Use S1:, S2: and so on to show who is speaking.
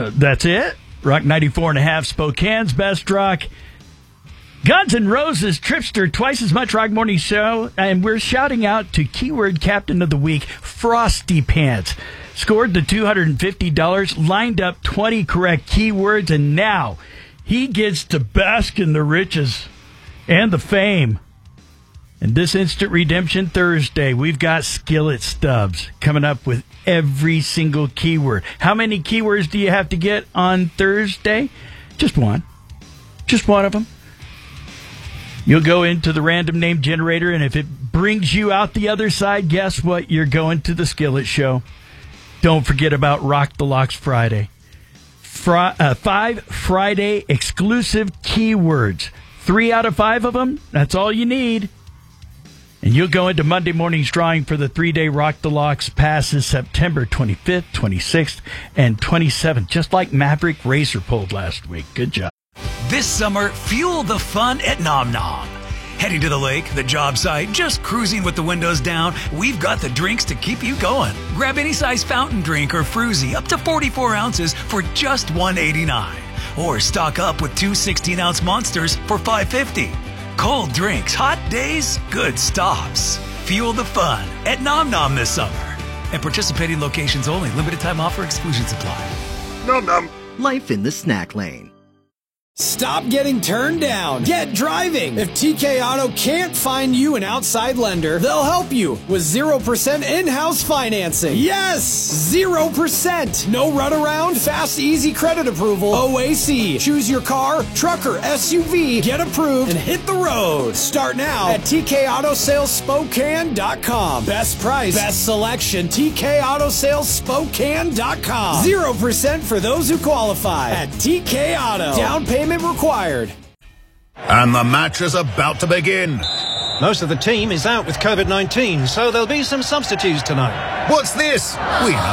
S1: That's it. Rock 94.5, Spokane's best rock. Guns N' Roses, Tripster, twice as much Rock Morning Show, and we're shouting out to Keyword Captain of the Week, Frosty Pants. Scored the $250, lined up 20 correct keywords, and now he gets to bask in the riches and the fame. And this Instant Redemption Thursday, we've got Skillet Stubbs coming up with every single keyword. How many keywords do you have to get on Thursday? Just one. Just one of them. You'll go into the random name generator, and if it brings you out the other side, guess what? You're going to the Skillet Show. Don't forget about Rock the Locks Friday. 5 Friday exclusive keywords. 3 out of 5 of them, that's all you need. And you'll go into Monday morning's drawing for the 3-day Rock the Locks passes September 25th, 26th, and 27th, just like Maverick Racer pulled last week. Good job.
S2: This summer, fuel the fun at Nom Nom. Heading to the lake, the job site, just cruising with the windows down, we've got the drinks to keep you going. Grab any size fountain drink or fruzy up to 44 ounces for just $1.89. Or stock up with 2 16-ounce monsters for $5.50. Cold drinks, hot days, good stops. Fuel the fun at Nom Nom this summer. And participating locations only. Limited time offer, exclusions apply.
S3: Nom Nom.
S4: Life in the snack lane.
S5: Stop getting turned down. Get driving. If TK Auto can't find you an outside lender, they'll help you with 0% in-house financing. Yes! 0%. No runaround, fast, easy credit approval. OAC. Choose your car, truck, or SUV. Get approved and hit the road. Start now at TKAutosalesSpokane.com. Best price, best selection. TKAutosalesSpokane.com. 0% for those who qualify at TK Auto. Down payment required.
S3: And the match is about to begin.
S6: Most of the team is out with COVID-19, so there'll be some substitutes tonight.
S3: What's this? We have